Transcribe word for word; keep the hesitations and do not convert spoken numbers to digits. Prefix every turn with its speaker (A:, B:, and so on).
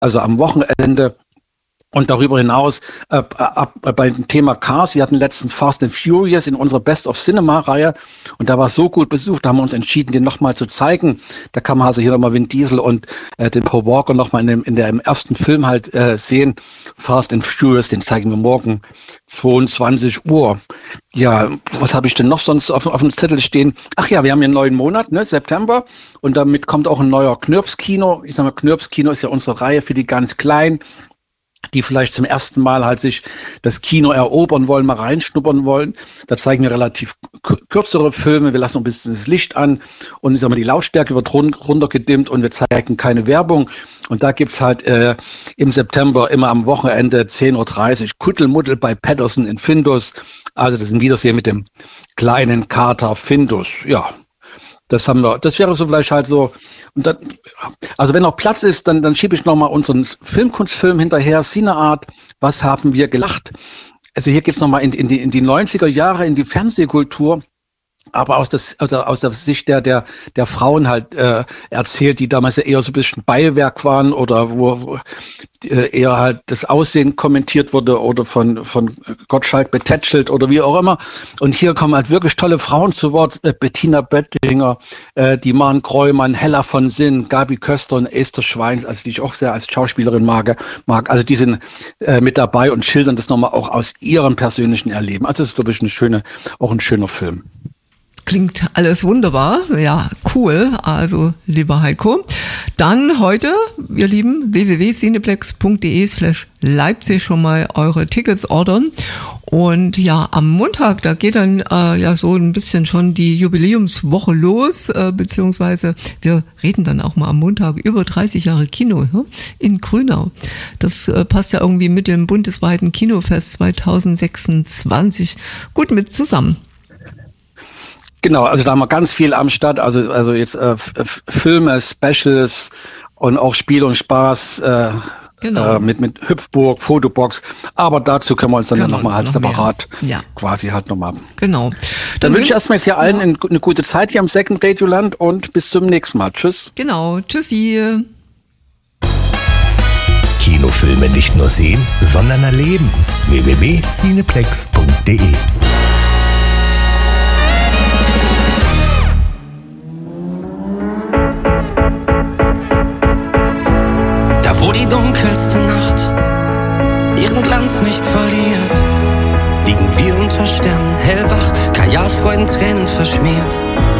A: also am Wochenende. Und darüber hinaus äh, ab, äh, bei dem Thema Cars, wir hatten letztens Fast and Furious in unserer Best of Cinema-Reihe und da war es so gut besucht, da haben wir uns entschieden, den nochmal zu zeigen. Da kann man also hier nochmal Vin Diesel und äh, den Paul Walker nochmal in dem in der im ersten Film halt äh, sehen. Fast and Furious, den zeigen wir morgen zweiundzwanzig Uhr. Ja, was habe ich denn noch sonst auf, auf dem Zettel stehen? Ach ja, wir haben hier einen neuen Monat, ne, September, und damit kommt auch ein neuer Knirps-Kino. Ich sag mal, Knirps-Kino ist ja unsere Reihe für die ganz Kleinen, die vielleicht zum ersten Mal halt sich das Kino erobern wollen, mal reinschnuppern wollen. Da zeigen wir relativ kürzere Filme, wir lassen ein bisschen das Licht an und ich sag mal, die Lautstärke wird run- runtergedimmt und wir zeigen keine Werbung. Und da gibt's halt äh, im September immer am Wochenende zehn Uhr dreißig Kuddelmuddel bei Patterson in Findus. Also das ist ein Wiedersehen mit dem kleinen Kater Findus. Ja, das haben wir. Das wäre so vielleicht halt so. Und dann, also wenn noch Platz ist, dann, dann schiebe ich nochmal unseren Filmkunstfilm hinterher, Cineart, was haben wir gelacht? Also hier geht's nochmal in, in, die, in die neunziger Jahre, in die Fernsehkultur, aber aus, das, also aus der Sicht der, der, der Frauen halt äh, erzählt, die damals ja eher so ein bisschen Beiwerk waren oder wo, wo äh, eher halt das Aussehen kommentiert wurde oder von, von Gottschalk betätschelt oder wie auch immer. Und hier kommen halt wirklich tolle Frauen zu Wort. Äh, Bettina Böttinger, äh, die Maren Kreumann, Hella von Sinn, Gabi Köster und Esther Schwein, also die ich auch sehr als Schauspielerin mag. mag. Also die sind äh, mit dabei und schildern das nochmal auch aus ihrem persönlichen Erleben. Also das ist, glaube ich, eine schöne, auch ein schöner Film.
B: Klingt alles wunderbar. Ja, cool. Also, lieber Heiko. Dann heute, ihr Lieben, w w w punkt cineplex punkt d e slash Leipzig schon mal eure Tickets ordern. Und ja, am Montag, da geht dann äh, ja so ein bisschen schon die Jubiläumswoche los, äh, beziehungsweise wir reden dann auch mal am Montag über dreißig Jahre Kino, ja, in Grünau. Das äh, passt ja irgendwie mit dem bundesweiten Kinofest zwanzig sechsundzwanzig gut mit zusammen.
A: Genau, also da haben wir ganz viel am Start, also also jetzt äh, F- Filme, Specials und auch Spiel und Spaß äh, genau. äh, mit mit Hüpfburg, Fotobox, aber dazu können wir uns dann ja nochmal halt noch separat ja. quasi halt nochmal.
B: Genau.
A: Dann, dann wünsche ich erstmal jetzt hier allen ja. eine gute Zeit hier am Second Radioland und bis zum nächsten Mal. Tschüss.
B: Genau, tschüssi.
C: Kinofilme nicht nur sehen, sondern erleben. w w w punkt cineplex punkt d e
D: Wo die dunkelste Nacht ihren Glanz nicht verliert, liegen wir unter Sternen hellwach, Kajalfreuden Tränen verschmiert.